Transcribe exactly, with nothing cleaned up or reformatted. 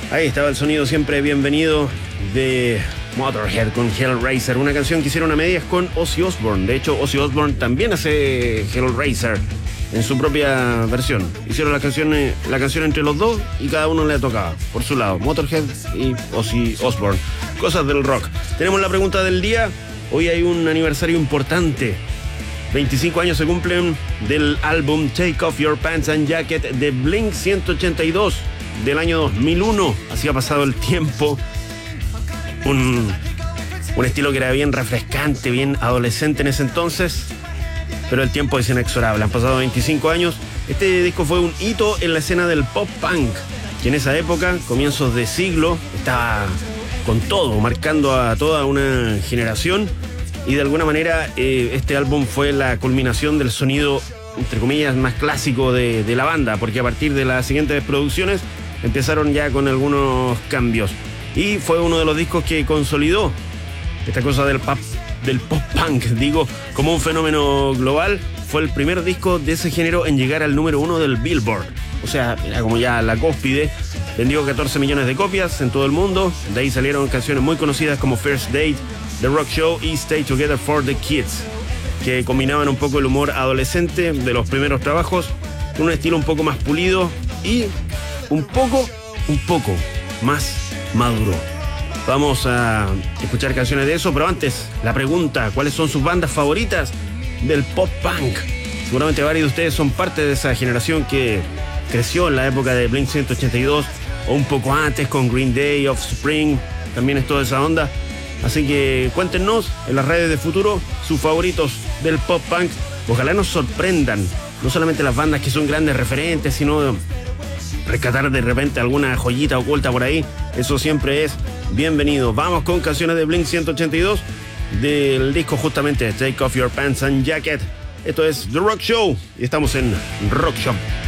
Ahí estaba el sonido siempre bienvenido de Motorhead con Hellraiser, una canción que hicieron a medias con Ozzy Osbourne. De hecho, Ozzy Osbourne también hace Hellraiser en su propia versión. Hicieron la canción, la canción entre los dos y cada uno le tocaba por su lado, Motorhead y Ozzy Osbourne. Cosas del rock. Tenemos la pregunta del día. Hoy hay un aniversario importante. veinticinco años se cumplen del álbum Take Off Your Pants and Jacket de Blink ciento ochenta y dos del año dos mil uno. Así ha pasado el tiempo. Un, un estilo que era bien refrescante, bien adolescente en ese entonces, pero el tiempo es inexorable. Han pasado veinticinco años. Este disco fue un hito en la escena del pop punk, que en esa época, comienzos de siglo, estaba con todo, marcando a toda una generación. Y de alguna manera eh, este álbum fue la culminación del sonido, entre comillas, más clásico de, de la banda, porque a partir de las siguientes producciones empezaron ya con algunos cambios. Y fue uno de los discos que consolidó esta cosa del pop, del pop punk, digo, como un fenómeno global. Fue el primer disco de ese género en llegar al número uno del Billboard. O sea, era como ya la cúspide. Vendió catorce millones de copias en todo el mundo. De ahí salieron canciones muy conocidas como First Date, The Rock Show y Stay Together for the Kids, que combinaban un poco el humor adolescente de los primeros trabajos con un estilo un poco más pulido y un poco, un poco más maduro. Vamos a escuchar canciones de eso, pero antes, la pregunta: ¿cuáles son sus bandas favoritas del pop punk? Seguramente varios de ustedes son parte de esa generación que creció en la época de Blink ciento ochenta y dos o un poco antes con Green Day, Offspring, también es toda esa onda. Así que cuéntenos en las redes de Futuro sus favoritos del pop punk. Ojalá nos sorprendan, no solamente las bandas que son grandes referentes, sino rescatar de repente alguna joyita oculta por ahí. Eso siempre es bienvenido. Vamos con canciones de Blink ciento ochenta y dos del disco justamente Take Off Your Pants and Jacket. Esto es The Rock Show y estamos en Rock Shop.